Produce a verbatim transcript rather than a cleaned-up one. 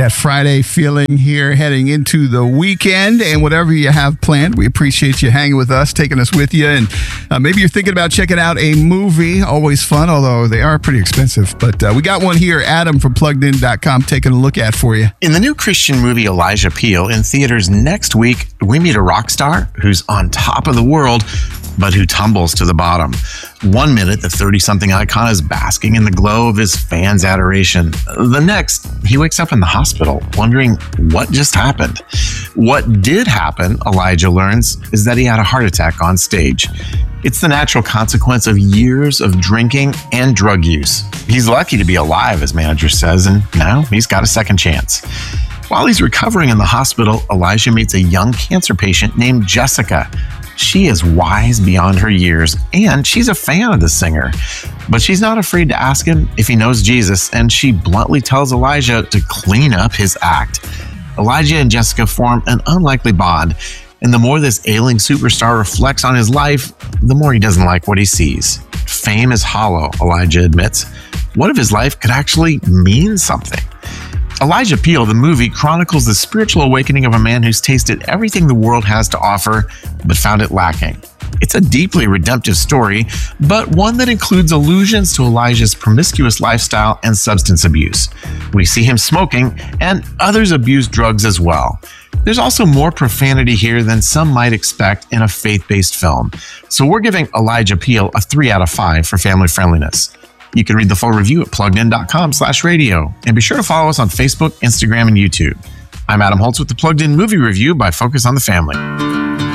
that Friday feeling here heading into the weekend. And whatever you have planned, we appreciate you hanging with us, taking us with you. And uh, maybe you're thinking about checking out a movie. Always fun, although they are pretty expensive. But uh, we got one here, Adam from plugged in dot com, taking a look at for you. In the new Christian movie Elijah Peel in theaters next week, we meet a rock star who's on top of the world, but who tumbles to the bottom. One minute, the thirty-something icon is basking in the glow of his fans' adoration. The next, he wakes up in the hospital, wondering what just happened. What did happen, Elijah learns, is that he had a heart attack on stage. It's the natural consequence of years of drinking and drug use. He's lucky to be alive, his manager says, and now he's got a second chance. While he's recovering in the hospital, Elijah meets a young cancer patient named Jessica. She is wise beyond her years, and she's a fan of the singer. But she's not afraid to ask him if he knows Jesus, and she bluntly tells Elijah to clean up his act. Elijah and Jessica form an unlikely bond, and the more this ailing superstar reflects on his life, the more he doesn't like what he sees. Fame is hollow, Elijah admits. What if his life could actually mean something? Elijah Peel, the movie, chronicles the spiritual awakening of a man who's tasted everything the world has to offer, but found it lacking. It's a deeply redemptive story, but one that includes allusions to Elijah's promiscuous lifestyle and substance abuse. We see him smoking, and others abuse drugs as well. There's also more profanity here than some might expect in a faith-based film. So we're giving Elijah Peel a three out of five for family friendliness. You can read the full review at plugged in dot com slash radio. And be sure to follow us on Facebook, Instagram, and YouTube. I'm Adam Holtz with the Plugged In Movie Review by Focus on the Family.